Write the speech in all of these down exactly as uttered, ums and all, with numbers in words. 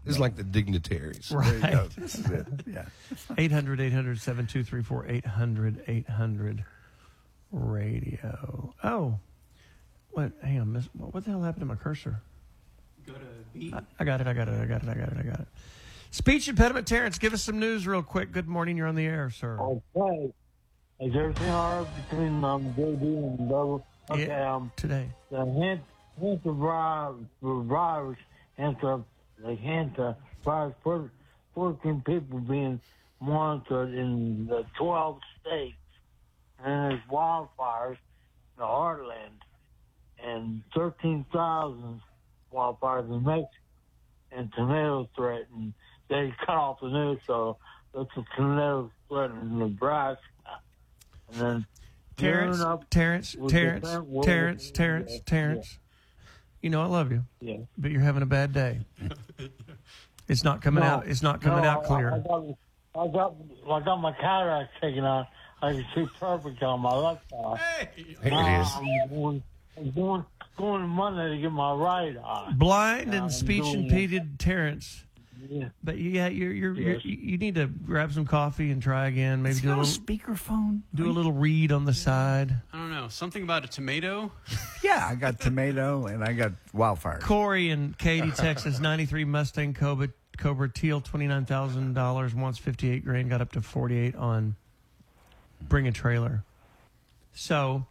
It's like the dignitaries. Right. There you go. This is it. Yeah. eight hundred, eight hundred, seven two three four, eight hundred, eight hundred radio. Oh, what? Hang on, miss, what the hell happened to my cursor? Go to B. I, I got it, I got it, I got it, I got it, I got it. Speech impediment, Terrence, give us some news real quick. Good morning, you're on the air, sir. Okay. Is everything all right between um, J D and Double? Okay, Yeah, um, today. the hint, hint of virus, virus, hint of, the hint of virus, for- fourteen people being monitored in the twelve states. And there's wildfires in the heartland, and thirteen thousand wildfires in Mexico, and tornadoes threatened. They cut off the news, so that's a tornado threatened in Nebraska. And then Terrence, gearing up Terrence, with Terrence, different words. Terrence, Terrence, Yeah, Terrence. You know I love you, Yeah. but you're having a bad day. It's not coming No, out. It's not coming no, out clear. I, I, got, I got I got my cataract taken out. I can see perfect on my left eye. There Now it is. I'm going, I'm going, going to Monday to get my right eye. Blind Yeah, and I'm speech doing impeded Terrence. Yeah. But yeah, you're you're, Yes. you're you need to grab some coffee and try again. Maybe Is do he a on a little speakerphone? do a little read on the side. I don't know. Something about a tomato. Yeah, I got tomato and I got wildfire. Corey in Katy, Texas, ninety-three Mustang Cobra Cobra Teal, twenty nine thousand dollars, wants fifty eight grand, got up to forty eight on Bring a Trailer. So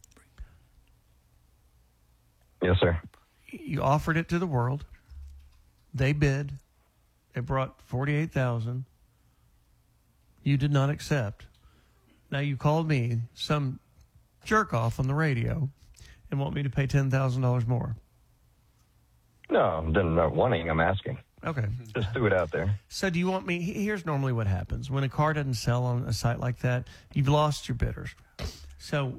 Yes, sir. you offered it to the world. They bid. It brought forty-eight thousand dollars. You did not accept. Now you called me, some jerk off on the radio, and want me to pay ten thousand dollars more. No, I'm not wanting. I'm asking. Okay. Just threw it out there. So do you want me? he- Here's normally what happens. When a car doesn't sell on a site like that, you've lost your bidders. So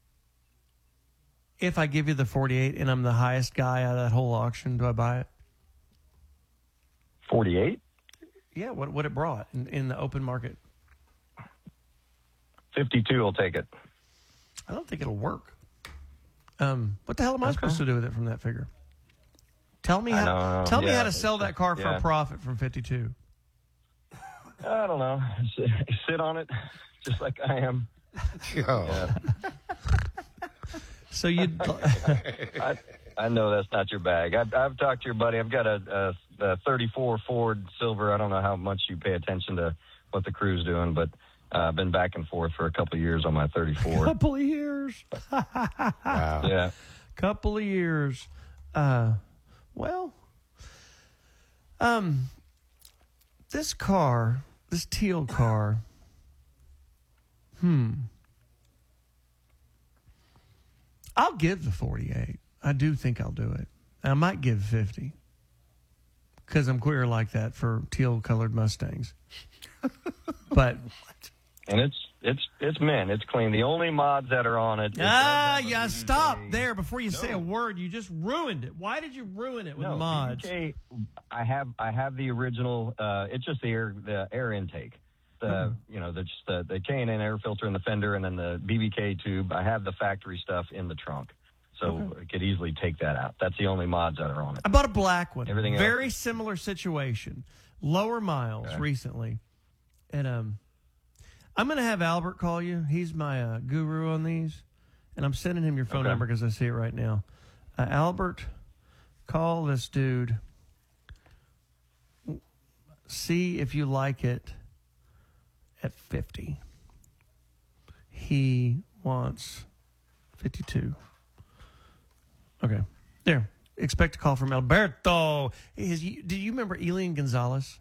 if I give you the forty-eight and I'm the highest guy out of that whole auction, do I buy it? forty-eight? Yeah, what what it brought in, in the open market. fifty-two will take it. I don't think it'll work. Um, what the hell am I supposed to do with it from that figure? Tell me I how. know, Tell me yeah, how to sell that car for yeah. a profit from fifty-two. I don't know. Sit, sit on it, just like I am. Oh. Yeah. So you. I, I know that's not your bag. I've, I've talked to your buddy. I've got a, a, a thirty-four Ford Silver. I don't know how much you pay attention to what the crew's doing, but uh, I've been back and forth for a couple of years on my thirty-four. Couple of years. Wow. Yeah. Couple of years. Uh, well, um, this car, this teal car, hmm. I'll give the forty-eight. I do think I'll do it. I might give fifty because I'm queer like that for teal-colored Mustangs. But And it's it's it's men. It's clean. The only mods that are on it. it ah, does have a yeah, B B K. stop there before you say No. a word. You just ruined it. Why did you ruin it with No, mods? B B K, I have I have the original. Uh, it's just the air the air intake. The Mm-hmm. you know the just the, the K and N air filter in the fender, and then the B B K tube. I have the factory stuff in the trunk, so Okay. I could easily take that out. That's the only mods that are on it. I bought a black one. Everything else- Very similar situation. Lower miles Okay. recently. And um, I'm going to have Albert call you. He's my uh, guru on these. And I'm sending him your phone Okay. number because I see it right now. Uh, Albert, call this dude. See if you like it at fifty. He wants fifty-two. Okay. There. Expect a call from Alberto. Is, do you remember Elian Gonzalez?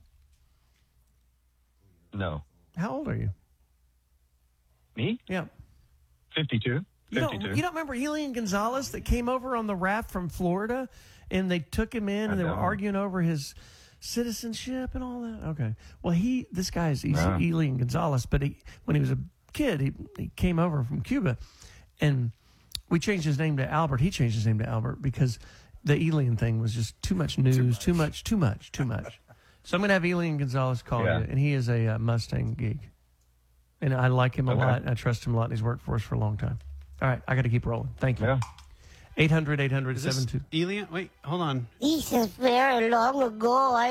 No, How old are you? me Yeah. fifty-two. You don't, fifty-two. you don't remember Elian Gonzalez that came over on the raft from Florida and they took him in and I they were don't. arguing over his citizenship and all that? Okay. Well, he, this guy's he's No. Elian Gonzalez, but he, when he was a kid, he, he came over from Cuba and we changed his name to Albert. He changed his name to Albert because the Elian thing was just too much news, too much, too much, too much. So I'm going to have Elian Gonzalez call Yeah. you, and he is a uh, Mustang geek. And I like him a Okay. lot, and I trust him a lot, and he's worked for us for a long time. All right, I got to keep rolling. Thank you. Yeah. eight hundred, eight hundred, Is this seventy-two. Elian? Wait, hold on. This is very long ago. I